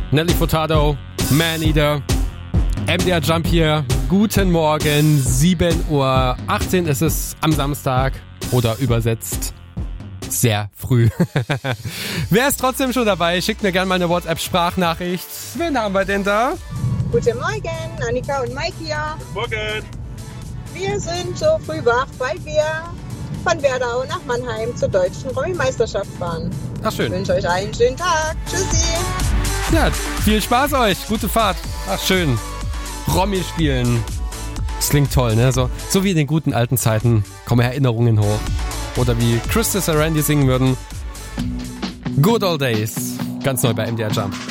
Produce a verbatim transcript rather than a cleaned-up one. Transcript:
Nelly Furtado, Maneater, M D R Jump hier. Guten Morgen, sieben Uhr achtzehn ist es am Samstag oder übersetzt sehr früh. Wer ist trotzdem schon dabei? Schickt mir gerne mal eine WhatsApp-Sprachnachricht. Wen haben wir denn da? Guten Morgen, Annika und Mike hier. Guten Morgen. Wir sind so früh wach, weil wir von Werdau nach Mannheim zur deutschen Romy-Meisterschaft fahren. Ach schön. Ich wünsche euch einen schönen Tag. Tschüssi. Ja, viel Spaß euch. Gute Fahrt. Ach schön. Romy spielen. Das klingt toll, ne? So, so wie in den guten alten Zeiten kommen Erinnerungen hoch. Oder wie Christus und Randy singen würden. Good Old Days. Ganz neu bei M D R Jump.